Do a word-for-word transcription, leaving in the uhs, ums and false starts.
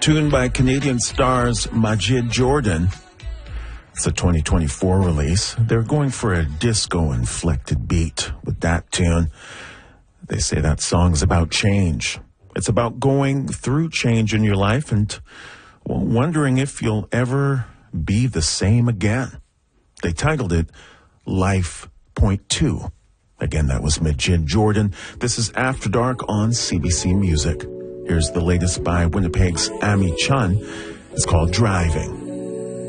tune by Canadian stars Majid Jordan. It's a twenty twenty-four release. They're going for a disco-inflected beat with that tune. They say that song's about change. It's about going through change in your life and well, wondering if you'll ever be the same again. They titled it Life Point Two. Again, that was Majid Jordan. This is After Dark on C B C Music. Here's the latest by Winnipeg's Amy Chun. It's called Driving.